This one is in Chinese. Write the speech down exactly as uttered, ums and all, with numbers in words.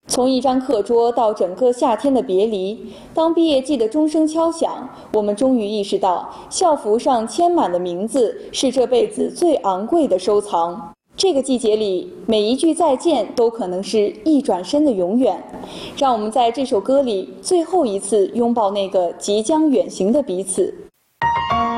从一张课桌到整个夏天的别离，当毕业季的钟声敲响，我们终于意识到，校服上签满的名字是这辈子最昂贵的收藏。这个季节里，每一句再见都可能是一转身的永远。让我们在这首歌里最后一次拥抱那个即将远行的彼此。